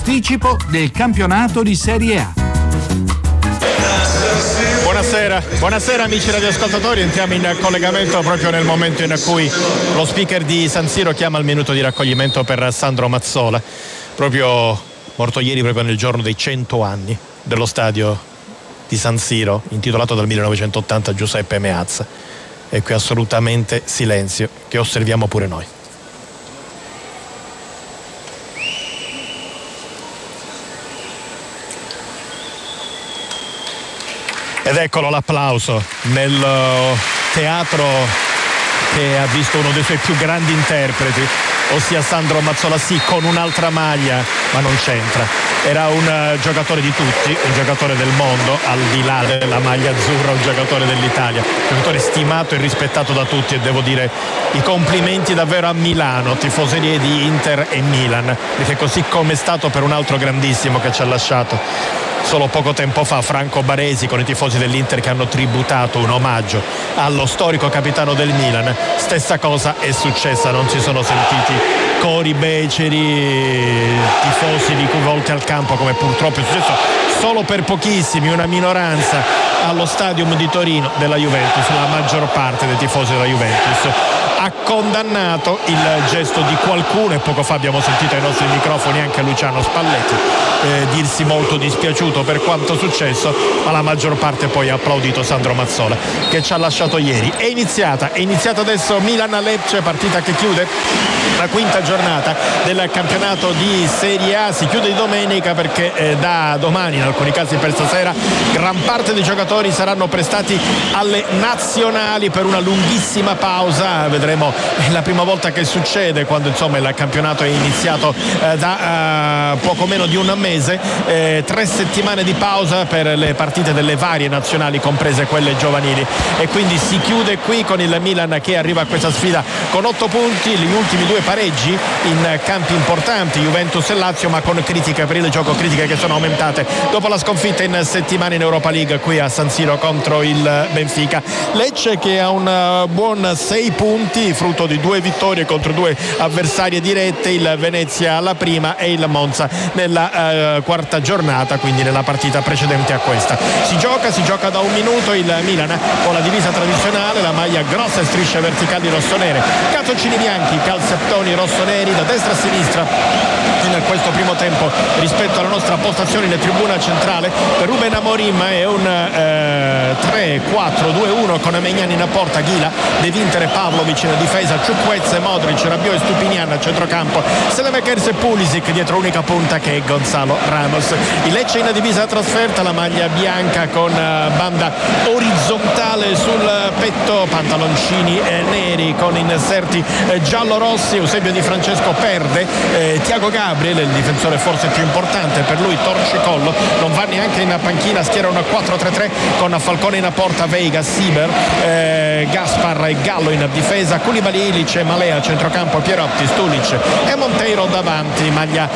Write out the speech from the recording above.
Anticipo del campionato di Serie A. Buonasera amici radioascoltatori, entriamo in collegamento proprio nel momento in cui lo speaker di San Siro chiama il minuto di raccoglimento per Sandro Mazzola, morto ieri proprio nel giorno dei 100 anni dello stadio di San Siro, intitolato dal 1980 Giuseppe Meazza. E qui assolutamente silenzio, che osserviamo pure noi. Ed eccolo l'applauso nel teatro che ha visto uno dei suoi più grandi interpreti, ossia Sandro Mazzola, sì, con un'altra maglia, ma non c'entra. Era un giocatore di tutti, un giocatore del mondo, al di là della maglia azzurra, un giocatore dell'Italia, un giocatore stimato e rispettato da tutti, e devo dire i complimenti davvero a Milano, tifoserie di Inter e Milan, perché così come è stato per un altro grandissimo che ci ha lasciato solo poco tempo fa, Franco Baresi, con i tifosi dell'Inter che hanno tributato un omaggio allo storico capitano del Milan, stessa cosa è successa, non si sono sentiti cori beceri, tifosi rivolti al campo come purtroppo è successo solo per pochissimi, una minoranza allo Stadium di Torino della Juventus. La maggior parte dei tifosi della Juventus ha condannato il gesto di qualcuno, e poco fa abbiamo sentito ai nostri microfoni anche Luciano Spalletti dirsi molto dispiaciuto per quanto successo, ma la maggior parte poi ha applaudito Sandro Mazzola che ci ha lasciato ieri. È iniziata adesso Milan-Lecce, partita che chiude la quinta giornata del campionato di Serie A. Si chiude di domenica perché da domani, in alcuni casi per stasera, gran parte dei giocatori saranno prestati alle nazionali per una lunghissima pausa. Vedremo, è la prima volta che succede quando insomma il campionato è iniziato da poco meno di un mese, 3 settimane di pausa per le partite delle varie nazionali, comprese quelle giovanili, e quindi si chiude qui con il Milan che arriva a questa sfida con 8 punti, gli ultimi 2 pareggi in campi importanti, Juventus e Lazio, ma con critiche per il gioco, critiche che sono aumentate dopo la sconfitta in settimana in Europa League qui a San Siro contro il Benfica. Lecce che ha un buon 6 punti, frutto di 2 vittorie contro 2 avversarie dirette, il Venezia alla prima e il Monza nella quarta giornata, quindi nella partita precedente a questa. Si gioca da un minuto, il Milan con la divisa tradizionale, la maglia grossa e strisce verticali rossonere, calzoncini bianchi, calzettoni rossoneri da destra a sinistra in questo primo tempo rispetto alla nostra postazione in tribuna centrale. Per Ruben Amorim è un 3-4-2-1 con Maignan in porta, Ghila, De Winter e Pavlovic in difesa, Ciukwueze, Modric, Rabiot e Stupinian a centrocampo, Selemakers e Pulisic dietro l'unica punta che è Gonzalo Ramos. Il Lecce in divisa trasferta, la maglia bianca con banda orizzontale sul petto, pantaloncini neri con inserti giallo-rossi. Eusebio Di Francesco perde, Thiago Gabriel, il difensore forse più importante per lui, torcicollo, non va neanche in panchina, schiera un 4-3-3 con Falcone in porta, Veiga, Sieber, Gaspar e Gallo in difesa, Koulibaly, Ilic, Malea, centrocampo, Pierotti, Stulic e Monteiro davanti. Maglia